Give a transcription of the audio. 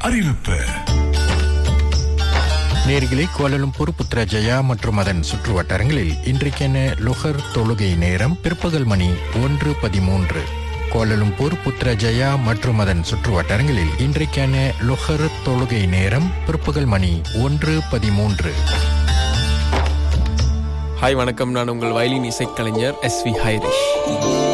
அறிவிப்பு. நேர்களே, கோலாலம்பூர், புத்ராஜயா மற்றும் அதன் சுற்று வட்டாரங்களில் இன்றைக்கான லொஹர் தொழுகை நேரம் பிற்பகல் மணி 1:13. கோலாலம்பூர், புத்ராஜயா மற்றும் அதன் சுற்று வட்டாரங்களில் இன்றைக்கான லொஹர் தொழுகை நேரம் பிற்பகல் மணி 1:13. ஹாய் வணக்கம், நான் உங்கள் வயலின் இசைக்கலைஞர் SV ஹைரிஷ்.